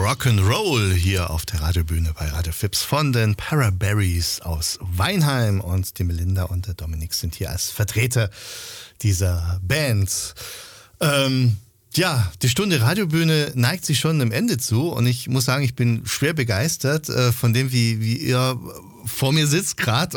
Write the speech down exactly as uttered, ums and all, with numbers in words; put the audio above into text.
Rock'n'Roll hier auf der Radiobühne bei Radio Fips von den Paraberries aus Weinheim, und die Melinda und der Dominik sind hier als Vertreter dieser Band. Ähm, ja, die Stunde Radiobühne neigt sich schon dem Ende zu, und ich muss sagen, ich bin schwer begeistert äh, von dem, wie, wie ihr vor mir sitzt gerade